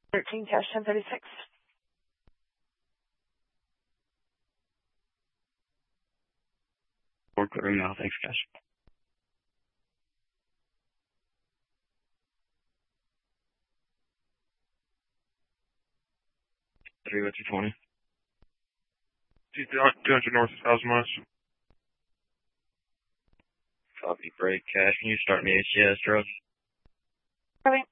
13 cash 1036. We're clearing now. Thanks, cash. 3 with 220. 200 north, 1,000 miles. Copy, break, cash. Can you start me HCS, Rose? Copy.